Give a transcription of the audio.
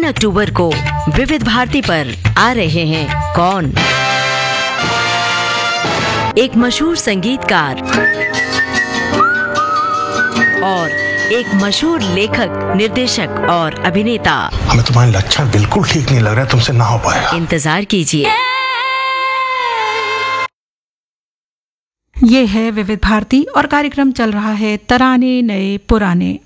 3 अक्टूबर को विविध भारती पर आ रहे हैं कौन? एक मशहूर संगीतकार और एक मशहूर लेखक, निर्देशक और अभिनेता। हमें तुम्हारे लक्षण बिल्कुल ठीक नहीं लग रहा है, तुमसे ना हो पाएगा। इंतजार कीजिए। ये है विविध भारती और कार्यक्रम चल रहा है तराने नए पुराने।